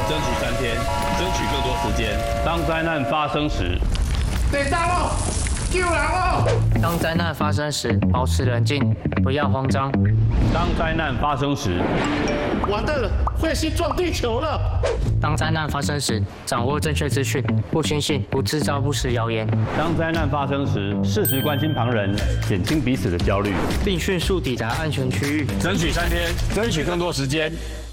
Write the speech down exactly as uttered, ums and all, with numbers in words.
争取三天，争取更多时间。当灾难发生时， 得当哦，救人哦！ 当灾难发生时，保持冷静，不要慌张。 当灾难发生时， 完蛋了，彗星撞地球了！ 当灾难发生时，掌握正确资讯，不轻信，不制造不实谣言。 当灾难发生时，适时关心旁人，减轻彼此的焦虑， 并迅速抵达安全区域， 争取三天，争取更多时间。